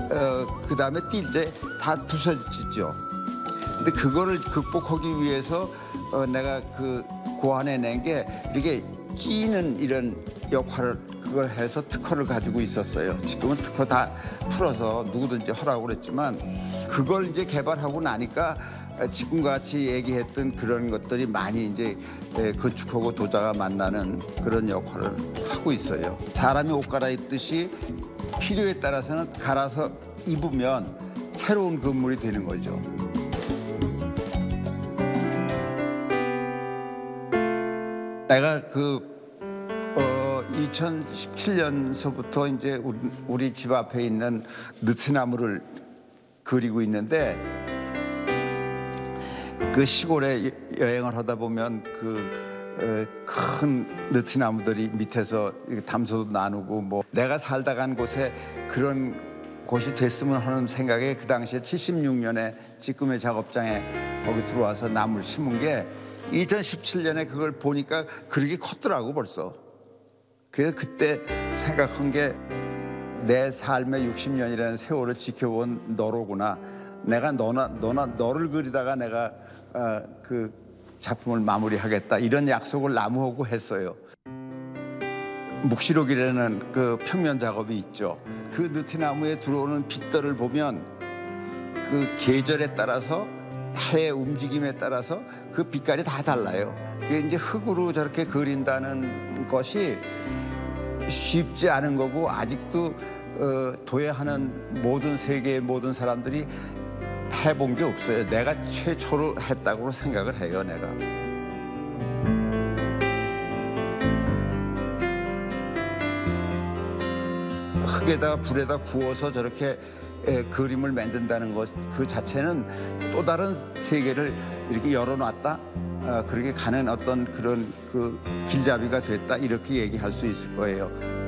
그다음에 뛸 때 다 부서지죠. 근데 그거를 극복하기 위해서 내가 그 고안해낸 게 이렇게 끼는 이런 역할을 그걸 해서 특허를 가지고 있었어요. 지금은 특허 다 풀어서 누구든지 하라고 그랬지만 그걸 이제 개발하고 나니까 지금과 같이 얘기했던 그런 것들이 많이 이제 건축하고 도자가 만나는 그런 역할을 하고 있어요. 사람이 옷 갈아입듯이 필요에 따라서는 갈아서 입으면 새로운 건물이 되는 거죠. 내가 2017년서부터 이제 우리 집 앞에 있는 느티나무를 그리고 있는데 그 시골에 여행을 하다 보면 큰 느티나무들이 밑에서 이렇게 담소도 나누고 뭐 내가 살다 간 곳에 그런 곳이 됐으면 하는 생각에 그 당시에 76년에 직금의 작업장에 거기 들어와서 나무를 심은 게 2017년에 그걸 보니까 그렇게 컸더라고 벌써. 그래서 그때 생각한 게 내 삶의 60년이라는 세월을 지켜본 너로구나. 내가 너를 그리다가 내가 그 작품을 마무리하겠다 이런 약속을 나무하고 했어요. 묵시록이라는 그 평면 작업이 있죠. 그 느티나무에 들어오는 빛들을 보면 그 계절에 따라서 해의 움직임에 따라서 그 빛깔이 다 달라요. 그게 이제 흙으로 저렇게 그린다는 것이 쉽지 않은 거고 아직도 도예하는 모든 세계의 모든 사람들이 해본 게 없어요. 내가 최초로 했다고 생각을 해요, 내가. 흙에다가 불에다 구워서 저렇게 그림을 만든다는 것 그 자체는 또 다른 세계를 이렇게 열어놨다. 그렇게 가는 어떤 그런 그 길잡이가 됐다 이렇게 얘기할 수 있을 거예요.